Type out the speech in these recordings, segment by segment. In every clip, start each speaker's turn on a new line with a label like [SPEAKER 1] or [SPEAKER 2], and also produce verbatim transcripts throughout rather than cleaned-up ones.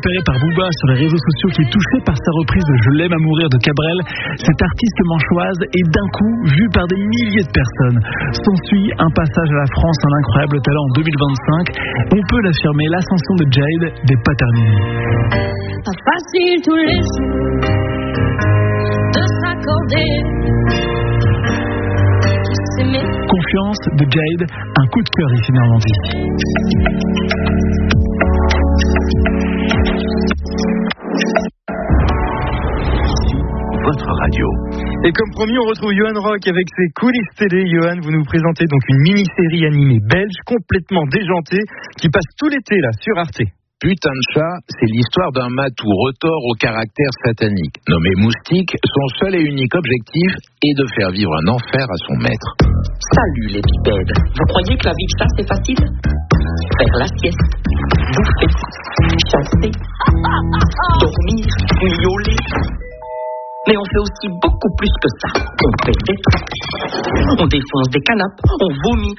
[SPEAKER 1] repéré par Booba sur les réseaux sociaux qui est touché par sa reprise de Je l'aime à mourir de Cabrel. Cette artiste manchoise est d'un coup vue par des milliers de personnes. S'ensuit un passage à la France, un incroyable talent en deux mille vingt-cinq. On peut l'affirmer, l'ascension de Jade n'est pas terminée.
[SPEAKER 2] Pas facile tous les jours de s'accorder.
[SPEAKER 1] Confiance de Jade, un coup de cœur ici Normandie.
[SPEAKER 3] Votre radio.
[SPEAKER 4] Et comme promis, on retrouve Johan Rock avec ses coulisses télé. Johan, vous nous présentez donc une mini-série animée belge complètement déjantée qui passe tout l'été là sur Arte.
[SPEAKER 3] Putain de chat, c'est l'histoire d'un matou retors au caractère satanique. Nommé Moustique, son seul et unique objectif est de faire vivre un enfer à son maître.
[SPEAKER 5] Salut les bipèdes. Vous croyez que la vie de chat c'est facile? Faire la sieste, bouffer, chasser, dormir, miauler. Mais on fait aussi beaucoup plus que ça. On fait des trucs. On défonce des canapes, on vomit.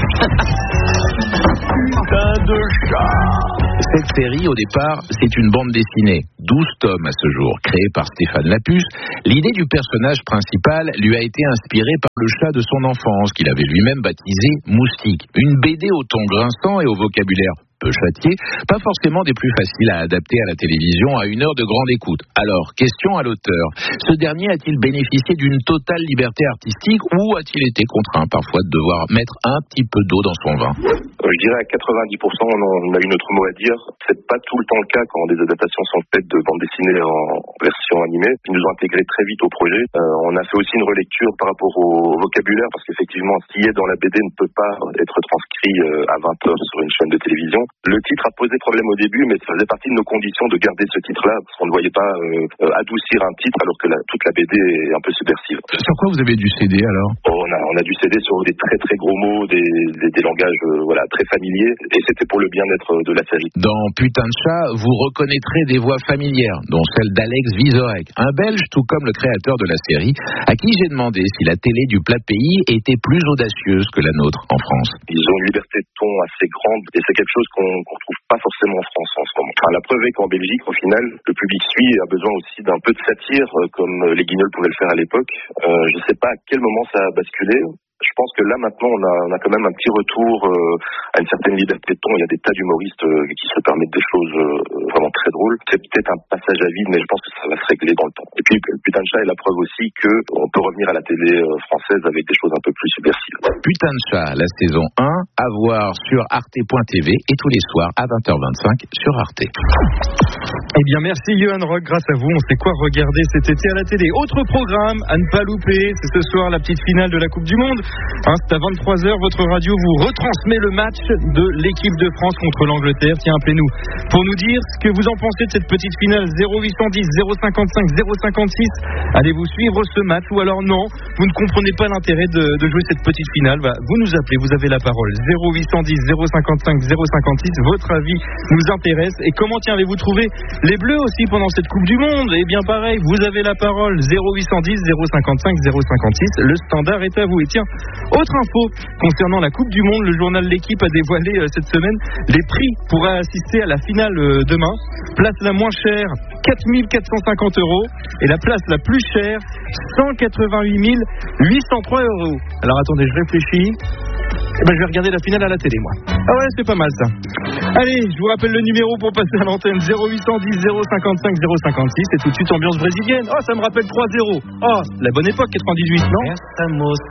[SPEAKER 3] Putain de chat. Cette série, au départ, c'est une bande dessinée. douze tomes à ce jour, créée par Stéphane Lapuce. L'idée du personnage principal lui a été inspirée par le chat de son enfance, qu'il avait lui-même baptisé Moustique. Une B D au ton grinçant et au vocabulaire peu châtié, pas forcément des plus faciles à adapter à la télévision à une heure de grande écoute. Alors, question à l'auteur. Ce dernier a-t-il bénéficié d'une totale liberté artistique ou a-t-il été contraint parfois de devoir mettre un petit peu d'eau dans son vin?
[SPEAKER 6] Je dirais à quatre-vingt-dix pour cent, on a une autre mot à dire. C'est pas tout le temps le cas quand des adaptations sont faites de bandes dessinées en version animée. Ils nous ont intégrés très vite au projet. Euh, on a fait aussi une relecture par rapport au vocabulaire parce qu'effectivement, ce qui est dans la B D ne peut pas être transcrit à vingt heures sur une chaîne de télévision. Le titre a posé problème au début, mais ça faisait partie de nos conditions de garder ce titre-là parce qu'on ne voyait pas euh, adoucir un titre alors que la, toute la B D est un peu subversive.
[SPEAKER 3] Sur quoi vous avez du C D alors?
[SPEAKER 6] Oh, on a on a du C D sur des très très gros mots, des des, des langages euh, voilà très familiers, et c'était pour le bien-être de la série.
[SPEAKER 3] Dans Putain de chat, vous reconnaîtrez des voix familières, dont celle d'Alex Vizorek, un Belge tout comme le créateur de la série, à qui j'ai demandé si la télé du plat pays était plus audacieuse que la nôtre en France.
[SPEAKER 6] Ils ont une liberté de ton assez grande, et c'est quelque chose qu'on qu'on retrouve pas forcément en France en ce moment. Enfin, la preuve est qu'en Belgique, au final, le public suit et a besoin aussi d'un peu de satire, euh, comme les Guignols pouvaient le faire à l'époque. Euh, je sais pas à quel moment ça a basculé. Je pense que là, maintenant, on a, on a quand même un petit retour euh, à une certaine liberté de ton. Il y a des tas d'humoristes euh, qui se permettent des choses euh, vraiment très drôles. C'est peut-être un passage à vide, mais je pense que ça va se régler dans le temps. Et puis, Putain de chat est la preuve aussi qu'on peut revenir à la télé euh, française avec des choses un peu plus subversives.
[SPEAKER 3] Putain de chat, la saison un, à voir sur arte point t v et tous les soirs à vingt heures vingt-cinq sur Arte.
[SPEAKER 4] Eh bien, merci Johan Rock. Grâce à vous, on sait quoi regarder cet été à la télé. Autre programme à ne pas louper, c'est ce soir la petite finale de la Coupe du Monde. Hein, c'est à vingt-trois heures, votre radio vous retransmet le match de l'équipe de France contre l'Angleterre. Tiens, appelez-nous pour nous dire ce que vous en pensez de cette petite finale. Zéro huit cent dix, zéro cinquante-cinq, zéro cinquante-six. Allez-vous suivre ce match ou alors non, vous ne comprenez pas l'intérêt de, de jouer cette petite finale? Bah, vous nous appelez, vous avez la parole. Zéro huit cent dix, zéro cinquante-cinq, zéro cinquante-six. Votre avis nous intéresse. Et comment tiens avez-vous trouvé les Bleus aussi pendant cette Coupe du Monde? Eh bien pareil, vous avez la parole. Zéro huit cent dix, zéro cinquante-cinq, zéro cinquante-six. Le standard est à vous. Et tiens, autre info concernant la Coupe du Monde, le journal L'Équipe a dévoilé euh, cette semaine les prix pour assister à la finale euh, demain. Place la moins chère, quatre mille quatre cent cinquante euros, et la place la plus chère, cent quatre-vingt-huit mille huit cent trois euros. Alors attendez, je réfléchis. Eh ben, je vais regarder la finale à la télé, moi. Ah ouais, c'est pas mal ça. Allez, je vous rappelle le numéro pour passer à l'antenne. Zéro huit cent dix, zéro cinquante-cinq, zéro cinquante-six. Et tout de suite, ambiance brésilienne. Oh, ça me rappelle trois zéro. Oh, la bonne époque, quatre-vingt-dix-huit, non?